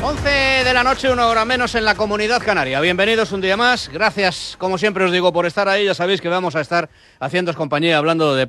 11 de la noche, 1 hora menos en la Comunidad Canaria. Bienvenidos un día más. Gracias, como siempre os digo, por estar ahí. Ya sabéis que vamos a estar haciéndoos compañía hablando de